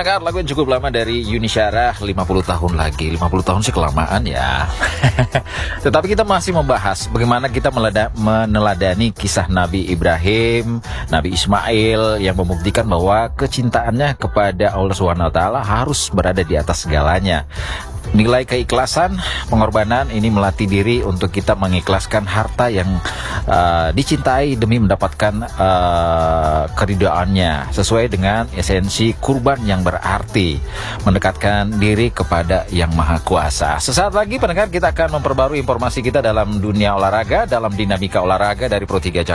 pendengar, lagu yang cukup lama dari Yuni Syara, 50 tahun lagi. 50 tahun sih kelamaan ya. Tetapi kita masih membahas bagaimana kita meneladani kisah Nabi Ibrahim, Nabi Ismail yang membuktikan bahwa kecintaannya kepada Allah SWT harus berada di atas segalanya. Nilai keikhlasan, pengorbanan ini melatih diri untuk kita mengikhlaskan harta yang dicintai demi mendapatkan keridoannya sesuai dengan esensi kurban yang berarti mendekatkan diri kepada Yang Maha Kuasa. Sesaat lagi pendengar, kita akan memperbarui informasi kita dalam dunia olahraga, dalam dinamika olahraga dari Pro 3 Jakarta.